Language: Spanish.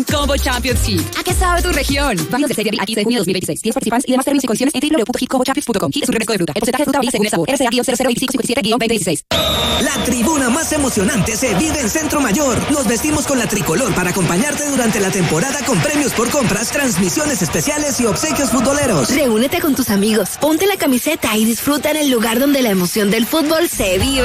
Combo Champions League. ¿A qué sabe tu región? Válido del 6 de abril al 15 de junio de 2026. 10 participantes y demás términos y condiciones en www.hitcombochampions.com. Hit es un refresco de fruta. El porcentaje de fruta varía según el sabor. RCA-002557-2016. La tribuna más emocionante se vive en Centro Mayor. Nos vestimos con la tricolor para acompañarte durante la temporada con premios por compras, transmisiones especiales y obsequios futboleros. Reúnete con tus amigos, ponte la camiseta y disfruta en el lugar donde la emoción del fútbol se vive.